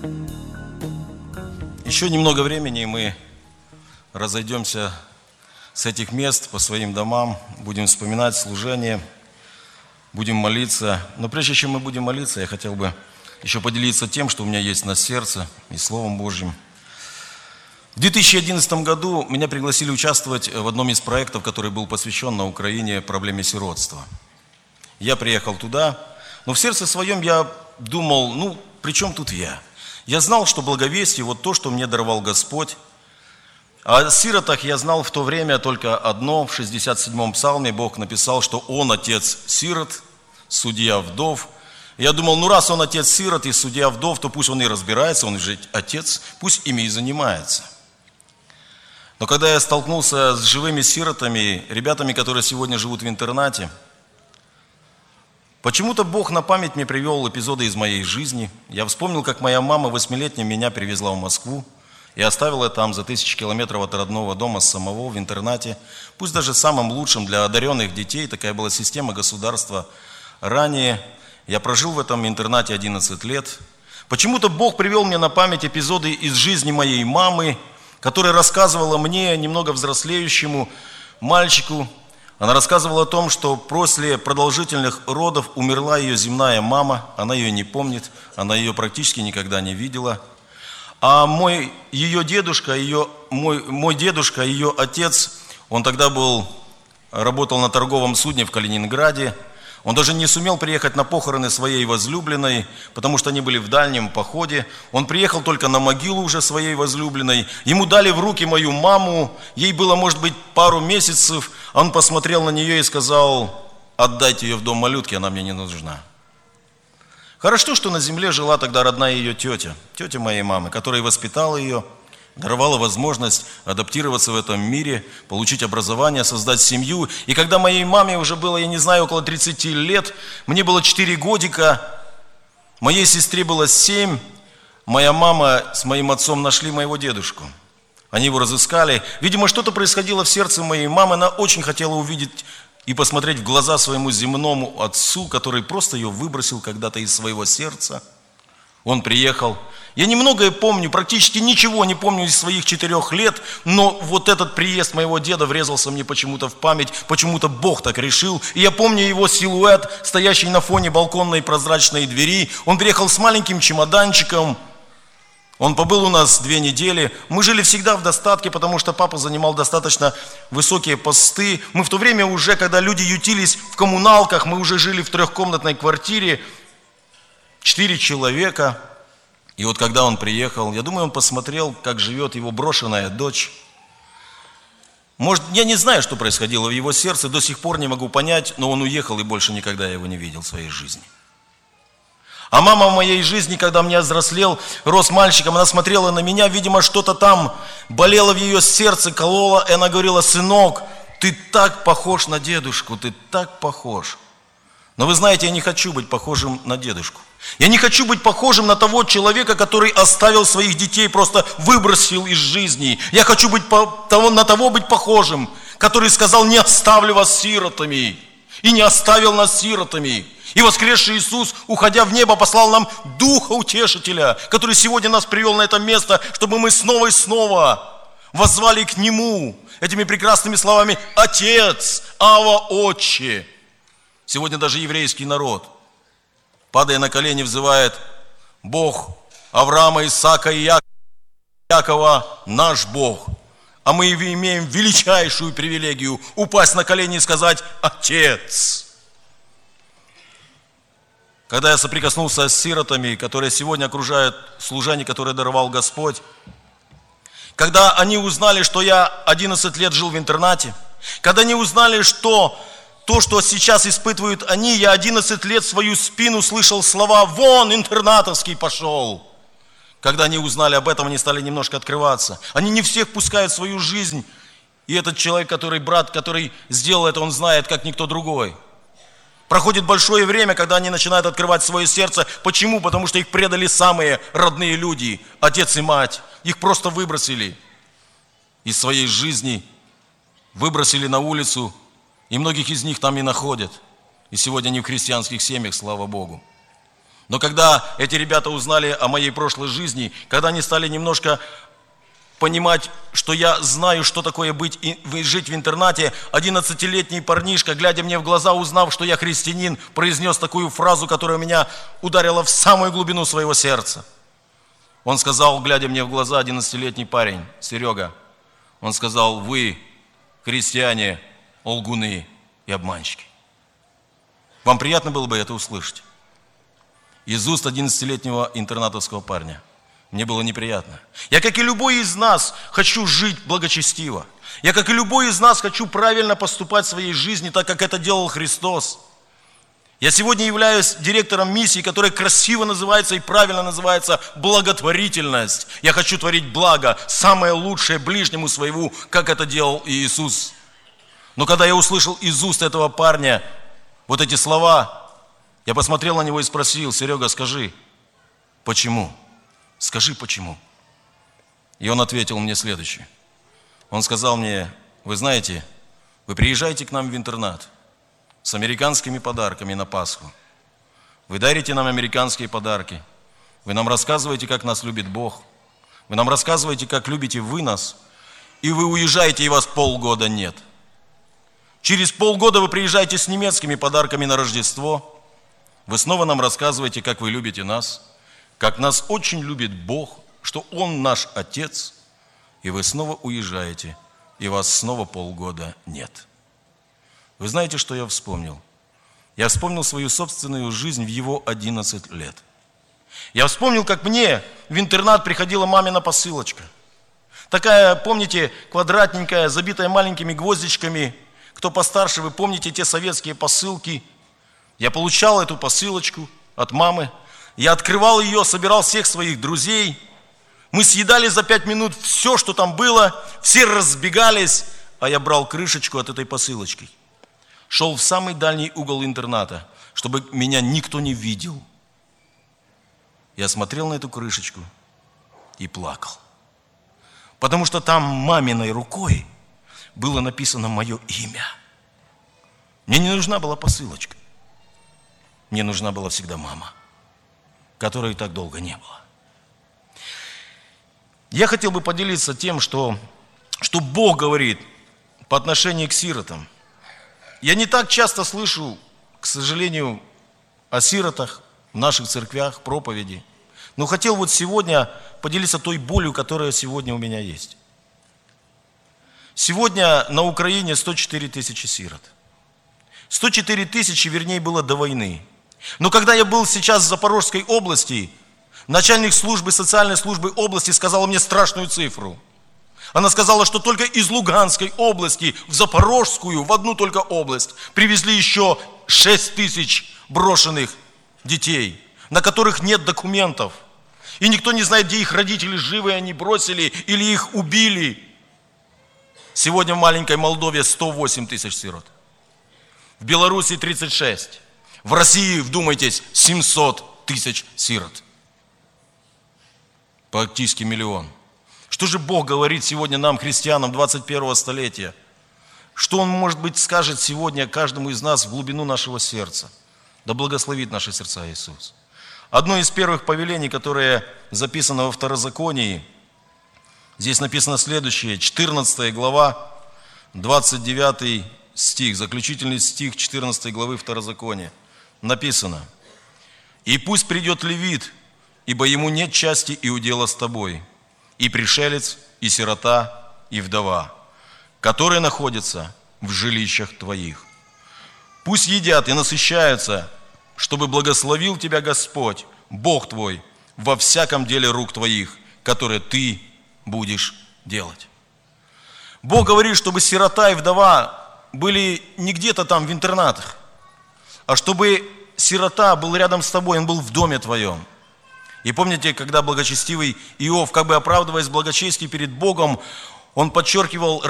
Еще немного времени, и мы разойдемся с этих мест по своим домам, будем вспоминать служение, будем молиться. Но прежде чем мы будем молиться, я хотел бы еще поделиться тем, что у меня есть на сердце и Словом Божьим. В 2011 году меня пригласили участвовать в одном из проектов, который был посвящен на Украине проблеме сиротства. Я приехал туда, но в сердце своем я думал, при чем тут я? Я знал, что благовестие, вот то, что мне даровал Господь. А о сиротах я знал в то время только одно. В 67-м псалме Бог написал, что Он отец сирот, судья вдов. Я думал, раз Он отец сирот и судья вдов, то пусть Он и разбирается, Он же отец, пусть ими и занимается. Но когда я столкнулся с живыми сиротами, ребятами, которые сегодня живут в интернате, почему-то Бог на память мне привел эпизоды из моей жизни. Я вспомнил, как моя мама 8-летняя меня привезла в Москву и оставила там за 1000 километров от родного дома самого в интернате, пусть даже самым лучшим для одаренных детей. Такая была система государства. Ранее я прожил в этом интернате 11 лет. Почему-то Бог привел мне на память эпизоды из жизни моей мамы, которая рассказывала мне, немного взрослеющему мальчику. Она рассказывала о том, что после продолжительных родов умерла ее земная мама. Она ее не помнит, она ее практически никогда не видела. А мой дедушка, ее отец, он тогда работал на торговом судне в Калининграде. Он даже не сумел приехать на похороны своей возлюбленной, потому что они были в дальнем походе. Он приехал только на могилу уже своей возлюбленной. Ему дали в руки мою маму, ей было, может быть, пару месяцев. Он посмотрел на нее и сказал: отдайте ее в дом малютки, она мне не нужна. Хорошо, что на земле жила тогда родная ее тетя моей мамы, которая воспитала ее, даровала возможность адаптироваться в этом мире, получить образование, создать семью. И когда моей маме уже было, около 30 лет, мне было 4 годика, моей сестре было 7, моя мама с моим отцом нашли моего дедушку. Они его разыскали. Видимо, что-то происходило в сердце моей мамы. Она очень хотела увидеть и посмотреть в глаза своему земному отцу, который просто ее выбросил когда-то из своего сердца. Он приехал. Я немногое помню, практически ничего не помню из своих 4 лет, но вот этот приезд моего деда врезался мне почему-то в память, почему-то Бог так решил. И я помню его силуэт, стоящий на фоне балконной прозрачной двери. Он приехал с маленьким чемоданчиком. Он побыл у нас 2 недели. Мы жили всегда в достатке, потому что папа занимал достаточно высокие посты. Мы в то время уже, когда люди ютились в коммуналках, мы уже жили в 3-комнатной квартире, 4 человека. И вот когда он приехал, я думаю, он посмотрел, как живет его брошенная дочь. Может, я не знаю, что происходило в его сердце, до сих пор не могу понять, но он уехал, и больше никогда я его не видел в своей жизни. А мама в моей жизни, когда я взрослел, рос мальчиком, она смотрела на меня, видимо, что-то там болело в ее сердце, кололо, и она говорила: сынок, ты так похож на дедушку, ты так похож. Но вы знаете, я не хочу быть похожим на дедушку. Я не хочу быть похожим на того человека, который оставил своих детей, просто выбросил из жизни. Я хочу быть на того быть похожим, который сказал: не оставлю вас сиротами. И не оставил нас сиротами. И воскресший Иисус, уходя в небо, послал нам Духа Утешителя, который сегодня нас привел на это место, чтобы мы снова и снова воззвали к Нему этими прекрасными словами: Отец, Ава, Отче. Сегодня даже еврейский народ, падая на колени, взывает: Бог Авраама, Исаака и Якова, наш Бог. А мы имеем величайшую привилегию упасть на колени и сказать: Отец. Когда я соприкоснулся с сиротами, которые сегодня окружают служение, которое даровал Господь, когда они узнали, что я 11 лет жил в интернате, когда они узнали, что то, что сейчас испытывают они, я 11 лет в свою спину слышал слова: вон интернатовский пошел. Когда они узнали об этом, они стали немножко открываться. Они не всех пускают в свою жизнь. И этот человек, брат, который сделал это, он знает, как никто другой. Проходит большое время, когда они начинают открывать свое сердце. Почему? Потому что их предали самые родные люди, отец и мать. Их просто выбросили из своей жизни, выбросили на улицу. И многих из них там и находят. И сегодня они в христианских семьях, слава Богу. Но когда эти ребята узнали о моей прошлой жизни, когда они стали немножко понимать, что я знаю, что такое жить в интернате, 11-летний парнишка, глядя мне в глаза, узнав, что я христианин, произнес такую фразу, которая меня ударила в самую глубину своего сердца. Он сказал, глядя мне в глаза, 11-летний парень, Серега, он сказал: вы, христиане, лгуны и обманщики. Вам приятно было бы это услышать? Из уст 11-летнего интернатовского парня. Мне было неприятно. Я, как и любой из нас, хочу жить благочестиво. Я, как и любой из нас, хочу правильно поступать в своей жизни, так как это делал Христос. Я сегодня являюсь директором миссии, которая красиво называется и правильно называется благотворительность. Я хочу творить благо, самое лучшее ближнему своему, как это делал Иисус. Но когда я услышал из уст этого парня вот эти слова, я посмотрел на него и спросил: Серега, скажи, почему? Скажи, почему? И он ответил мне следующее. Он сказал мне: вы знаете, вы приезжаете к нам в интернат с американскими подарками на Пасху. Вы дарите нам американские подарки. Вы нам рассказываете, как нас любит Бог. Вы нам рассказываете, как любите вы нас. И вы уезжаете, и вас полгода нет. Через полгода вы приезжаете с немецкими подарками на Рождество. Вы снова нам рассказываете, как вы любите нас, как нас очень любит Бог, что Он наш Отец, и вы снова уезжаете, и вас снова полгода нет. Вы знаете, что я вспомнил? Я вспомнил свою собственную жизнь в его 11 лет. Я вспомнил, как мне в интернат приходила мамина посылочка. Такая, помните, квадратненькая, забитая маленькими гвоздичками. Кто постарше, вы помните те советские посылки. Я получал эту посылочку от мамы. Я открывал ее, собирал всех своих друзей. Мы съедали за 5 минут все, что там было. Все разбегались, а я брал крышечку от этой посылочки. Шел в самый дальний угол интерната, чтобы меня никто не видел. Я смотрел на эту крышечку и плакал. Потому что там маминой рукой было написано мое имя. Мне не нужна была посылочка. Мне нужна была всегда мама, которой так долго не было. Я хотел бы поделиться тем, что Бог говорит по отношению к сиротам. Я не так часто слышу, к сожалению, о сиротах в наших церквях, проповеди. Но хотел вот сегодня поделиться той болью, которая сегодня у меня есть. Сегодня на Украине 104 тысячи сирот. 104 тысячи, вернее, было до войны. Но когда я был сейчас в Запорожской области, начальник службы, социальной службы области сказала мне страшную цифру. Она сказала, что только из Луганской области в Запорожскую, в одну только область, привезли еще 6 тысяч брошенных детей, на которых нет документов. И никто не знает, где их родители, живы они бросили или их убили. Сегодня в маленькой Молдове 108 тысяч сирот. В Белоруссии 36. В России, вдумайтесь, 700 тысяч сирот. Практически миллион. Что же Бог говорит сегодня нам, христианам 21 столетия? Что Он, может быть, скажет сегодня каждому из нас в глубину нашего сердца? Да благословит наши сердца Иисус. Одно из первых повелений, которое записано во Второзаконии, здесь написано следующее, 14 глава, 29 стих, заключительный стих 14 главы Второзакония. Написано: «И пусть придет левит, ибо ему нет части и удела с тобой, и пришелец, и сирота, и вдова, которые находятся в жилищах твоих. Пусть едят и насыщаются, чтобы благословил тебя Господь, Бог твой, во всяком деле рук твоих, которые ты будешь делать». Бог говорит, чтобы сирота и вдова были не где-то там в интернатах, а чтобы сирота был рядом с тобой, он был в доме твоем. И помните, когда благочестивый Иов, как бы оправдываясь благочестием перед Богом, он подчеркивал